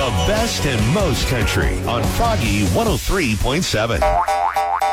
The best and most country on Froggy 103.7.